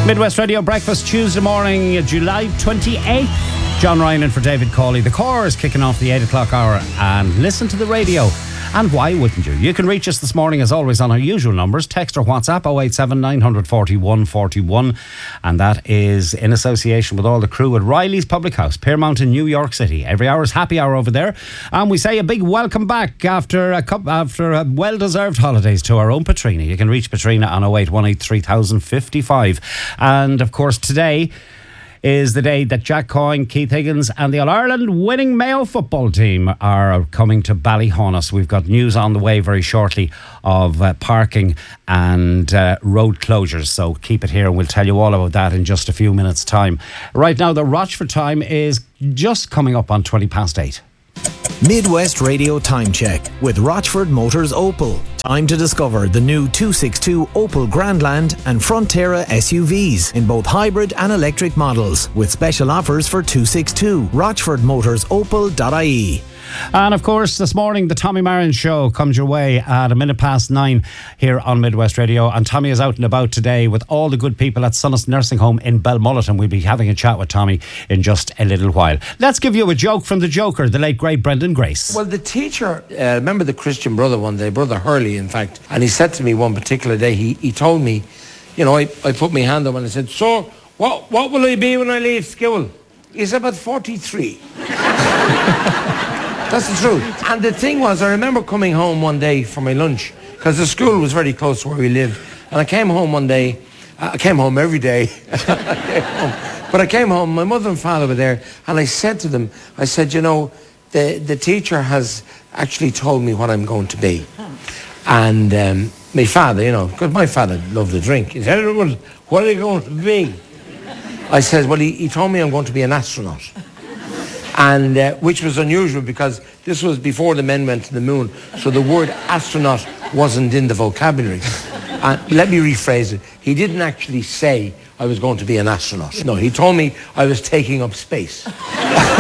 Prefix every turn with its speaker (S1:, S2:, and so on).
S1: Midwest Radio Breakfast, Tuesday morning, July 28th. John Ryan in for David Cawley. The core is kicking off the 8 o'clock hour, and listen to the radio. And why wouldn't you? You can reach us this morning, as always, on our usual numbers. Text or WhatsApp 087 941 41. And that is in association with all the crew at Riley's Public House, Piermont in New York City. Every hour is happy hour over there. And we say a big welcome back after a well-deserved holidays to our own Patrina. You can reach Patrina on 0818 3055. And, of course, today is the day that Jack Coyne, Keith Higgins and the All-Ireland winning Mayo football team are coming to Ballyhonus. We've got news on the way very shortly of parking and road closures, so keep it here and we'll tell you all about that in just a few minutes' time. Right now, the Rochford time is just coming up on 8:20.
S2: Midwest Radio Time Check with Rochford Motors Opel. Time to discover the new 262 Opel Grandland and Frontera SUVs in both hybrid and electric models, with special offers for 262. RochfordMotorsOpel.ie.
S1: And of course, this morning, the Tommy Marin Show comes your way at 9:15 here on Midwest Radio. And Tommy is out and about today with all the good people at Sunnis Nursing Home in Belmullet. And we'll be having a chat with Tommy in just a little while. Let's give you a joke from the Joker, the late great Brendan Grace.
S3: Well, the teacher, remember the Christian brother one day, Brother Hurley, in fact, and he said to me one particular day, he told me, you know, I put my hand up and I said, "So, what will I be when I leave school?" He said, "About 43. That's the truth. And the thing was, I remember coming home one day for my lunch, because the school was very close to where we lived. And I came home one day. I came home every day. But I came home, my mother and father were there, and I said to them, I said, you know, the teacher has actually told me what I'm going to be. And my father, you know, because my father loved to drink, he said, "Well, what are you going to be?" I said, well, he told me I'm going to be an astronaut. And which was unusual because this was before the men went to the moon, so the word astronaut wasn't in the vocabulary. Let me rephrase it. He didn't actually say I was going to be an astronaut. No, he told me I was taking up space.